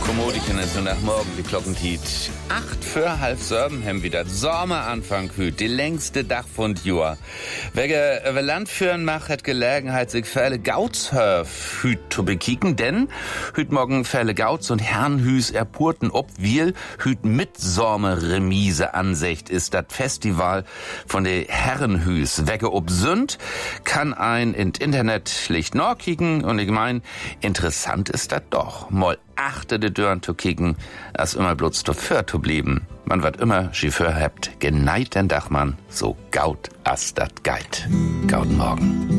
Kommodiken so nach morgen die Glockentiet. 8 für halb 7 haben wieder Sommeranfang hüt, die längste Dach von Jahr. Wer Land führen macht, hat Gelegenheit, sich Fälle Gautshöf hüt zu bekicken, denn hüt morgen Fälle Gauts und Herrenhüs erpurten ob wir hüt mit Sommerremise Ansicht ist das Festival von de Herrenhüs. Wege ob Sünd kann ein in Internet Licht kicken und ich mein, interessant ist das doch. Mal achte de Dörren zu kicken, als immer bloß zu für zu blieben. Man wird immer Chauffeur hebt, geneit den Dachmann, so gaut as dat geit. Gauten Morgen.